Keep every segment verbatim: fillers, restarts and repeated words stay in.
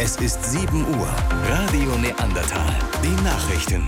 Es ist sieben Uhr. Radio Neandertal. Die Nachrichten.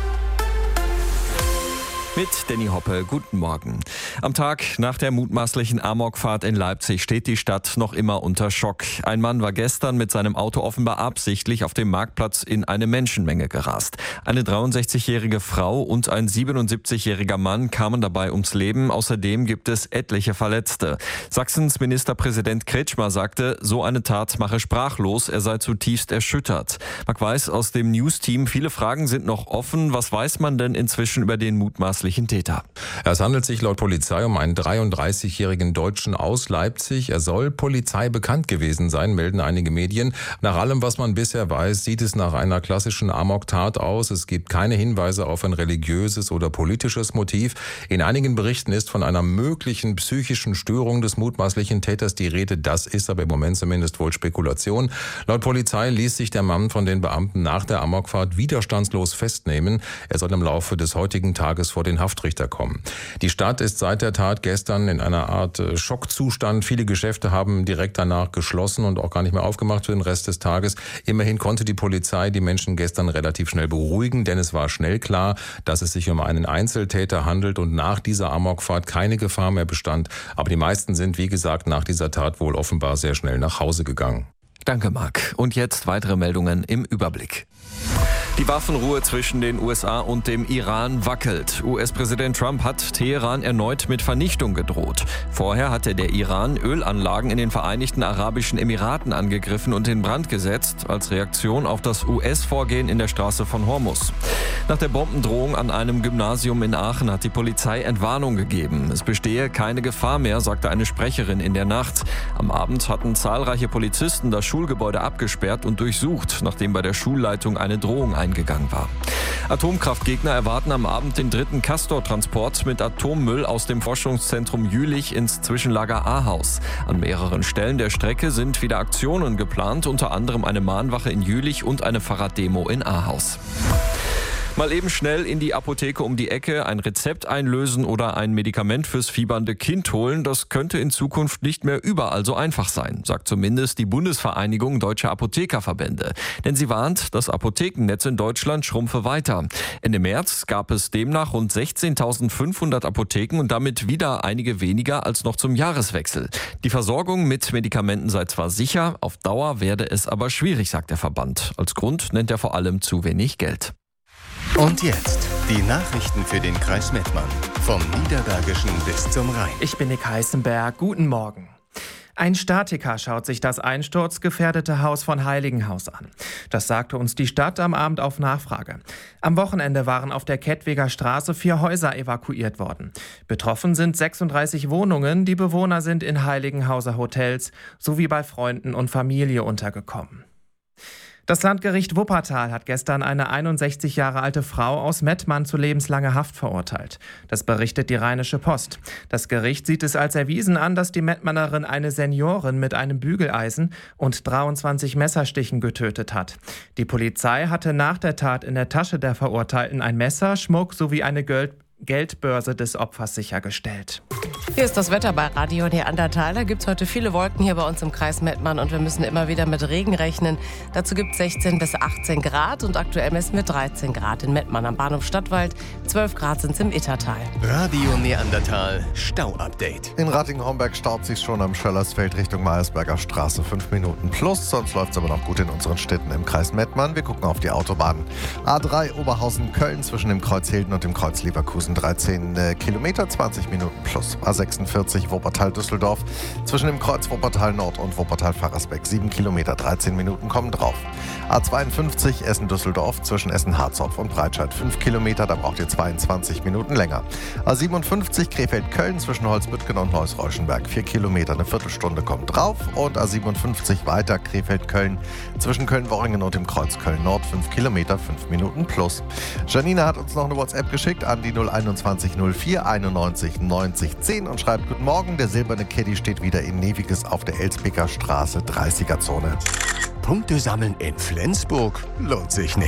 Mit Danny Hoppe, guten Morgen. Am Tag nach der mutmaßlichen Amokfahrt in Leipzig steht die Stadt noch immer unter Schock. Ein Mann war gestern mit seinem Auto offenbar absichtlich auf dem Marktplatz in eine Menschenmenge gerast. Eine dreiundsechzigjährige Frau und ein siebenundsiebzigjähriger Mann kamen dabei ums Leben. Außerdem gibt es etliche Verletzte. Sachsens Ministerpräsident Kretschmer sagte, so eine Tat mache sprachlos, er sei zutiefst erschüttert. Marc Weiß aus dem News-Team, viele Fragen sind noch offen. Was weiß man denn inzwischen über den mutmaßlichen Täter? Es handelt sich laut Polizei um einen dreiunddreißigjährigen Deutschen aus Leipzig. Er soll Polizei bekannt gewesen sein, melden einige Medien. Nach allem, was man bisher weiß, sieht es nach einer klassischen Amok-Tat aus. Es gibt keine Hinweise auf ein religiöses oder politisches Motiv. In einigen Berichten ist von einer möglichen psychischen Störung des mutmaßlichen Täters die Rede. Das ist aber im Moment zumindest wohl Spekulation. Laut Polizei ließ sich der Mann von den Beamten nach der Amokfahrt widerstandslos festnehmen. Er soll im Laufe des heutigen Tages vor den Haftrichter kommen. Die Stadt ist seit der Tat gestern in einer Art Schockzustand. Viele Geschäfte haben direkt danach geschlossen und auch gar nicht mehr aufgemacht für den Rest des Tages. Immerhin konnte die Polizei die Menschen gestern relativ schnell beruhigen, denn es war schnell klar, dass es sich um einen Einzeltäter handelt und nach dieser Amokfahrt keine Gefahr mehr bestand. Aber die meisten sind, wie gesagt, nach dieser Tat wohl offenbar sehr schnell nach Hause gegangen. Danke, Marc. Und jetzt weitere Meldungen im Überblick. Die Waffenruhe zwischen den U S A und dem Iran wackelt. U S-Präsident Trump hat Teheran erneut mit Vernichtung gedroht. Vorher hatte der Iran Ölanlagen in den Vereinigten Arabischen Emiraten angegriffen und in Brand gesetzt, als Reaktion auf das U S-Vorgehen in der Straße von Hormuz. Nach der Bombendrohung an einem Gymnasium in Aachen hat die Polizei Entwarnung gegeben. Es bestehe keine Gefahr mehr, sagte eine Sprecherin in der Nacht. Am Abend hatten zahlreiche Polizisten das Schulgebäude abgesperrt und durchsucht, nachdem bei der Schulleitung eine Drohung eingegangen war. Atomkraftgegner erwarten am Abend den dritten Castor-Transport mit Atommüll aus dem Forschungszentrum Jülich ins Zwischenlager Ahaus. An mehreren Stellen der Strecke sind wieder Aktionen geplant, unter anderem eine Mahnwache in Jülich und eine Fahrraddemo in Ahaus. Mal eben schnell in die Apotheke um die Ecke, ein Rezept einlösen oder ein Medikament fürs fiebernde Kind holen, das könnte in Zukunft nicht mehr überall so einfach sein, sagt zumindest die Bundesvereinigung Deutscher Apothekerverbände. Denn sie warnt, das Apothekennetz in Deutschland schrumpfe weiter. Ende März gab es demnach rund sechzehntausendfünfhundert Apotheken und damit wieder einige weniger als noch zum Jahreswechsel. Die Versorgung mit Medikamenten sei zwar sicher, auf Dauer werde es aber schwierig, sagt der Verband. Als Grund nennt er vor allem zu wenig Geld. Und jetzt die Nachrichten für den Kreis Mettmann. Vom Niederbergischen bis zum Rhein. Ich bin Nick Heißenberg. Guten Morgen. Ein Statiker schaut sich das einsturzgefährdete Haus von Heiligenhaus an. Das sagte uns die Stadt am Abend auf Nachfrage. Am Wochenende waren auf der Kettwiger Straße vier Häuser evakuiert worden. Betroffen sind sechsunddreißig Wohnungen. Die Bewohner sind in Heiligenhauser Hotels sowie bei Freunden und Familie untergekommen. Das Landgericht Wuppertal hat gestern eine einundsechzig Jahre alte Frau aus Mettmann zu lebenslanger Haft verurteilt. Das berichtet die Rheinische Post. Das Gericht sieht es als erwiesen an, dass die Mettmannerin eine Seniorin mit einem Bügeleisen und dreiundzwanzig Messerstichen getötet hat. Die Polizei hatte nach der Tat in der Tasche der Verurteilten ein Messer, Schmuck sowie eine Geld- Geldbörse des Opfers sichergestellt. Hier ist das Wetter bei Radio Neandertal. Da gibt es heute viele Wolken hier bei uns im Kreis Mettmann und wir müssen immer wieder mit Regen rechnen. Dazu gibt es sechzehn bis achtzehn Grad und aktuell messen wir dreizehn Grad in Mettmann am Bahnhof Stadtwald. zwölf Grad sind es im Ittertal. Radio Neandertal Stau-Update. In Ratingen-Homberg staut sich schon am Schöllersfeld Richtung Mayersberger Straße fünf Minuten plus. Sonst läuft es aber noch gut in unseren Städten im Kreis Mettmann. Wir gucken auf die Autobahnen. A drei Oberhausen-Köln zwischen dem Kreuz Hilden und dem Kreuz Leverkusen dreizehn Kilometer, zwanzig Minuten plus. A sechsundvierzig Wuppertal-Düsseldorf zwischen dem Kreuz Wuppertal-Nord und Wuppertal-Pfarrersbeck sieben Kilometer, dreizehn Minuten kommen drauf. A zweiundfünfzig Essen-Düsseldorf zwischen Essen-Harzopf und Breitscheid fünf Kilometer, da braucht ihr zweiundzwanzig Minuten länger. A siebenundfünfzig Krefeld-Köln zwischen Holzbüttgen und Neuss-Reuschenberg vier Kilometer, eine Viertelstunde kommt drauf. Und A siebenundfünfzig weiter Krefeld-Köln zwischen Köln-Worringen und dem Kreuz Köln-Nord fünf Kilometer, fünf Minuten plus. Janina hat uns noch eine WhatsApp geschickt an die null einundzwanzig null vier einundneunzig neunzig zehn und schreibt: Guten Morgen, der silberne Caddy steht wieder in Neviges auf der Elsbeker Straße, dreißiger Zone. Punkte sammeln in Flensburg lohnt sich nicht.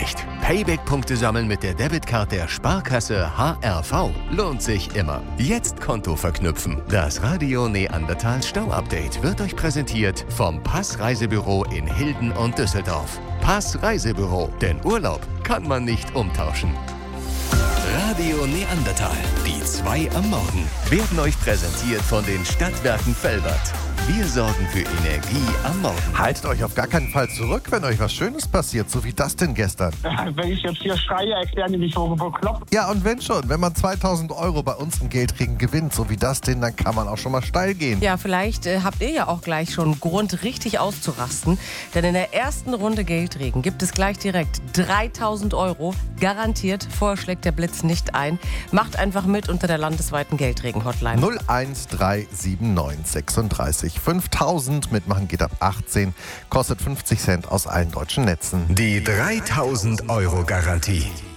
Payback-Punkte sammeln mit der Debitcard der Sparkasse H R V lohnt sich immer. Jetzt Konto verknüpfen. Das Radio Neandertal Stau-Update wird euch präsentiert vom Pass Reisebüro in Hilden und Düsseldorf. Pass Reisebüro, denn Urlaub kann man nicht umtauschen. Radio Neandertal, die zwei am Morgen, werden euch präsentiert von den Stadtwerken Velbert. Wir sorgen für Energie am Morgen. Haltet euch auf gar keinen Fall zurück, wenn euch was Schönes passiert, so wie das denn gestern. Wenn ich jetzt hier schreie, erklären die mich so bekloppt. Ja, und wenn schon, wenn man zweitausend Euro bei uns im Geldregen gewinnt, so wie das denn, dann kann man auch schon mal steil gehen. Ja, vielleicht äh, habt ihr ja auch gleich schon Grund, richtig auszurasten. Denn in der ersten Runde Geldregen gibt es gleich direkt dreitausend Euro. Garantiert, vorher schlägt der Blitz nicht ein. Macht einfach mit unter der landesweiten Geldregen-Hotline. null eins drei sieben neun sechsunddreißig fünftausend. Mitmachen geht ab achtzehn, kostet fünfzig Cent aus allen deutschen Netzen. Die dreitausend Euro Garantie.